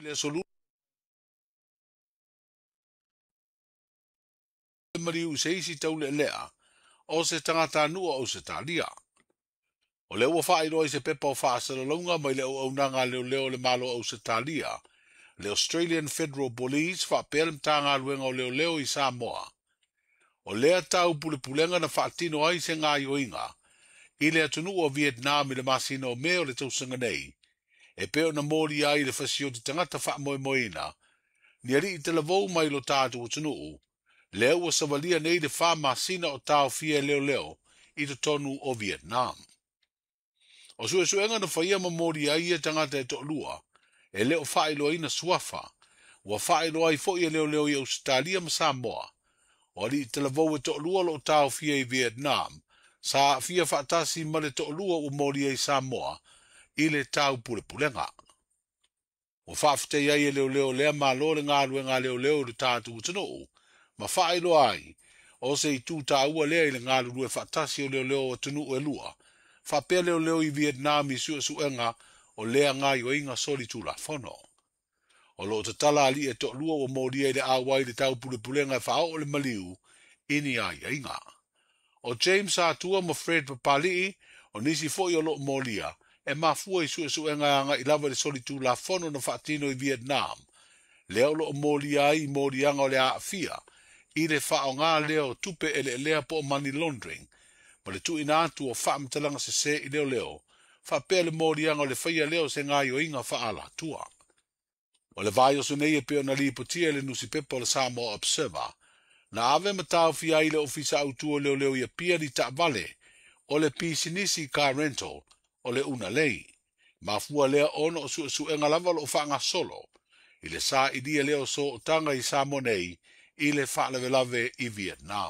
le solu mariu se isi tau le lea o se tangata nua o se talia. O le ua whae roi se pepa o whaasalalonga mai le o aunanga leo le malo o se talia. Le Australian Federal Police whaapelem tanga luenga o leo i Samoa. O lea tau pulenga na whaatino ai se ngā yoinga. I le atunu o Vietnam i le masina o meo le tausanga nei. E peo na mori ai le fasio ti tangata wha moina. Ni ari i te lavou mai lo tātu o tunu. Leo ua savalia nei le wha masina o tau fia leo i te tonu o Vietnam. O suenga na whaia mamori ai e tangata e to'lua. E leo whaelo ina suafa. Ua whaelo ai fo i leo i Australia ma Samoa. O li te lavou e to'lua lo tau fia i Vietnam. Sa fia whaatasi ma le to'lua u mori ai Samoa. I le tau pulenga. O whaafutei ai e leo lea malo le ngā ruenga leo le tātu utano. Ma whaelo ai. O se i tū tāua lea i le ngā rue whaatasi o leo o tunu e lua. Whapea leo i Vietnam i suenga o lea ngā yoinga soli tū la whono. O lo te tala ali e to'lua o mori ai le awai le tau pulenga e whao o le maliu. Ini ai inga. O James Atua ma Fred Papali'i o nisi foi o lo molia. E mafua i suenga anga i lava le soli tū la whono na whaatino i Vietnam. Leo lo molia i morianga o le aafia. I le whao ngā leo tupe ele lea po money laundering. Ma le tu ina atu o whaamtalanga se i leo. Whapea le morianga o le whaia leo se ngā yoinga whaala tua. O le vai o sunei e peo na li potia le nusi pepa o le Samoa Observer. Na ave matau fia i le ofisa autua leo i pia ni ta vale. O le pisinisi car rental. O le una lei. Mafua lea ono o suenga lava lo whaanga solo. I le sa i dia leo so o tanga i Samoa nei. I le whaalave i Vietnam.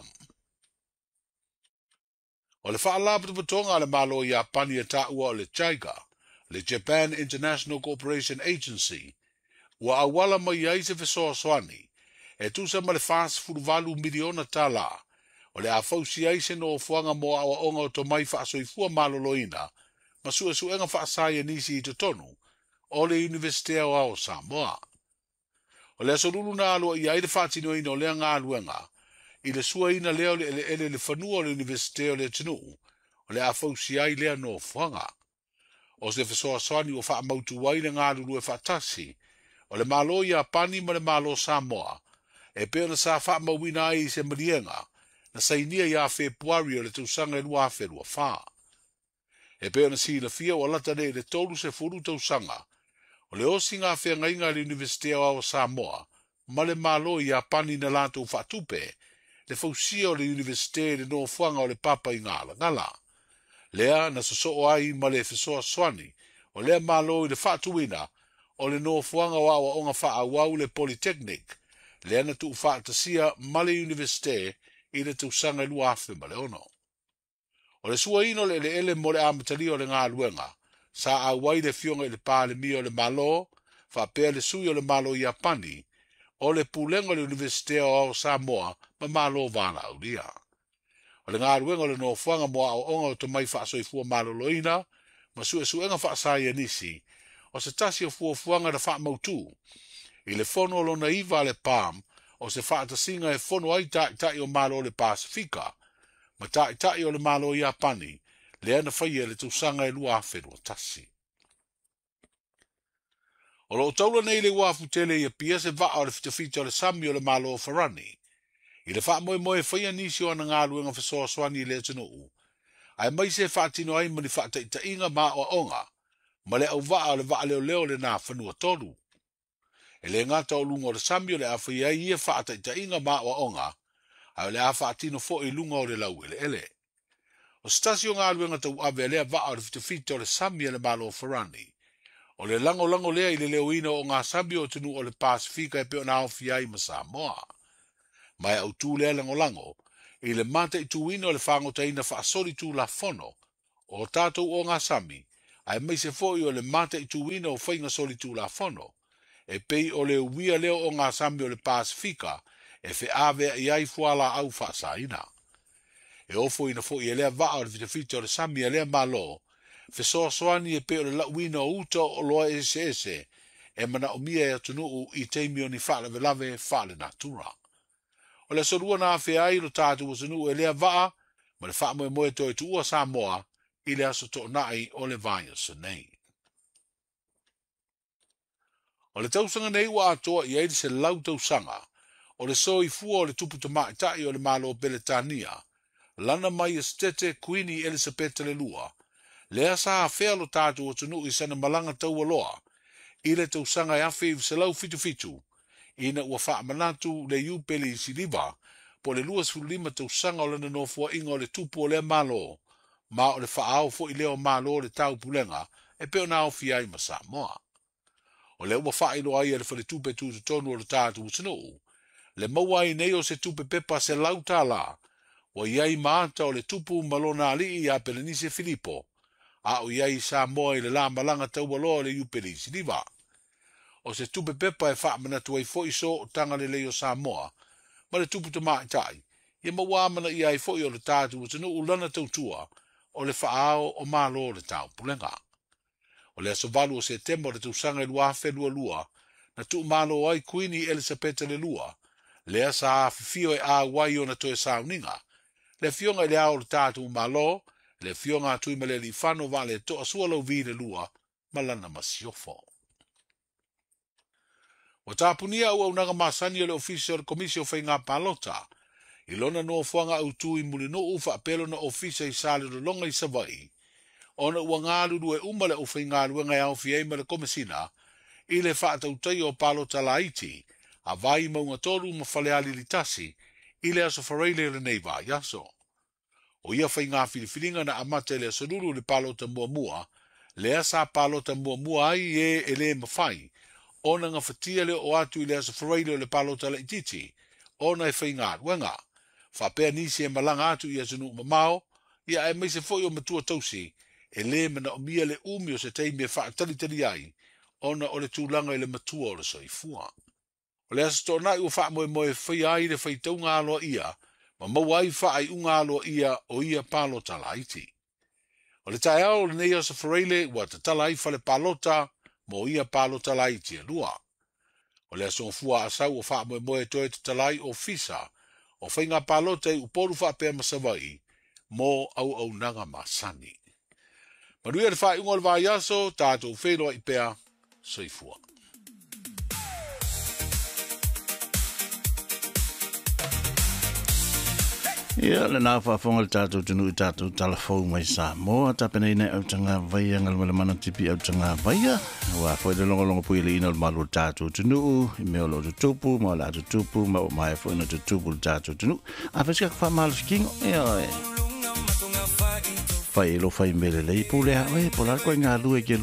O le whaalapa tupatonga le malo i Apani e taua o le JICA. Le Japan International Cooperation Agency. Ua awala mai ai se fesoa soani. E tusa ma le fast furuvalu miliona tala. O le afausi ai se no fuanga mo awa onga o tomai whaasoifua maloloina. Ma suenga whaasai e nisi i te tonu. O le Universitea o ao Samoa. O le asolulu na alua i aile whaatino ina o lea ngā luenga. I le sua ina leo le whanua o le Universitea o le tinu. O le afausi ai lea no fuanga. O se fesoa soani o wha mautu wai le ngā lulu e whaatasi. O le malo i Apani ma le malo Samoa. E peo na sa wha mawina ai se marienga. Na sainia i a Februari o le tausanga e lua wherua wha. E peo na si la fia o lata ne le tolu se furu tausanga. O le osi ngā whenga inga le Universitea o Samoa. Ma le malo i Apani na lato whatupe. Le fausia o le Universitea le no fuanga o le papa i ngala ngala. Lea na soso ai ma le fesoa soani. O lea malo i le whatuina. O le no fuanga o awa onga wha awau le Polytechnic. Lea na tu whaatasia ma le Universitea i le tausanga i lua afe ma le ono. O le sua ino le ele mo le amatali o le ngā luenga. Sa awai le fionga i le pāle mi o le malo. Whapea le sui o le malo i Apani. O le pulenga o le Universitea o Samoa ma malo vana aulia. O le ngā luenga o le no fuanga mo au onga o tomai whaasoifua maloloina. Ma suenga whaasai e nisi. O se tasi o fuanga da wha mautu. I le fono lo na iwa le palm. O se whaatasinga e fono ai tai o malo le Pasifika. Ma tai o le malo i Apani. Le ana whaia le tausanga e lua whenua tasi. O lo taula nei le wafu tele i pia se vaa o le fitafita o le sami o le malo o Farani. I le wha moe whaia nisi o ana ngā luenga whasoa swani i le tanu. Ai mai se whaatino ai mani whaataita inga maa o onga. Ma le au vaa leo le nā whanua tolu. E le ngata o lunga o le sami o le awhia ia whaataita inga maa o onga. Ai le a whaatino fo i lunga o le lau ele. O stasi o ngā luenga tau awe lea vaa o le fitafita o le sami o le malo o Farani. O le lango lea i le leo ina o ngā sami o tunu o le Pasifika e peo na awhia i ma Samoa. Mai au tū lea lango, i le mata i tūina o le whangotaina whaasori tū la whono. O tātou o ngā sami, ai mai se foi o le mata i tūina o whainga sori tū la whono. E pei o le uia leo o ngā sami o le Pasifika, e whi awea i ai fuala au whaasaina. E ofo ina foi e lea vaa o le fitafita o le sami e lea malo, fesoa soani e pe o le lauina o uta o loa ese, e mana o mia e tunu I teimi o ni whaale velave whaale na tura. O le sorua na awhi ai lo tātu o tunu e lea vaa, ma le wha moe moe toi tu ua Samoa, I le aso to nai o le vaya sa nei. O le tausanga nei ua atoa I eidi se lau tausanga, o le soi fua o le tupu ta maitai o le malo o Beletania, lana mai estete Queenie Elizabeth le lua, lea sa hawhea lo tātu o tunu I sana malanga tau aloa, I le tausanga e awhi se lau fitu fitu, ina ua wha manatu le iupeli si liva, po le luas fulima tausanga o lana nofua inga o le tupu o le malo, ma o le whaao fo I leo malo le tau pulenga, e peo na awhi ai ma Samoa. O le ua wha ilo ai e le whale tupe tu tonu o le tātu utinu, le maua I nei o se tupe pepa se lauta la, wa iai maata o le tupu malona ali I a Pelenise Filipo, a o iai Samoa I le la malanga tau aloa le iupeli si liva. O se tupe pepa e wha manatu ai fo iso o tanga le leo Samoa, ma le tupu te maitai, I maua mana I ai fo I o le tātu utinu ulana tautua, o le whaao o malo le tau pulenga. O le aso valu o September le tausanga I lua whelua lua, na tu malo ai Queenie Elizabeth le lua, le asa fifio e a wai o na toe sauninga, le fionga I le ao le tātu malo, le fionga tui ma le li whano va le to asua lau vi le lua, malana masiofo. O tāpunia ua unaga masani o le ofisi o le komisi o whainga palota, I lona noa fuanga au tui muli no ufa apelo na ofisa I sale do longa I savai, ona ua ngālulu e umale o whaingalu ngai au fiei ma le komisina, I le whaatautai o palota la iti, a vai maunga toru ma whaleali litasi, I le aso whareile le neiva yaso. O ia whainga filifilinga na amate le asoruru le palota mua, le asa palota mua ai e le mawhai, ona nga whatia le o atu I le aso whareile le palota la ititi, ona e whainga ruenga, whapea nisi e malanga atu I asonu mamao, ia e meise foi o matua tausi, e le mana o mia le umi o se teimi e whaatalitali ai, ona o le tūlanga I le matua o le soifua. O le aso tōna I ua wha moe moe whai ai le whai taunga aloa ia, ma mau ai wha ai unga aloa ia o ia palota la iti. O le tae ao le nei asa whareile ua te tala ai whale palota, mo ia palota la iti e lua. O le aso fua asau o wha moe moe toe te talai o fisa, o whainga palota I uporu wha pēr masawai, mo au nanga masani. Manuia le whae unga le vai aso, tātou wheloa I pēr, soifua. Ia le nā whaafonga le tātou tunu I tātou talafou mai Samoa, tapena ina au tanga vaia ngalama le mana tipi au tanga vaia, wa fwoi le longa pui le ina le malu le tātou tunu, I meo lo tutupu, ma la tutupu, ma o mai fwoi na tutupu le tātou tunu, a wheska kwa malu fikingo, ia oe. Whai ilo whai mele lei pūlea, oe, pola koe ngā lue ke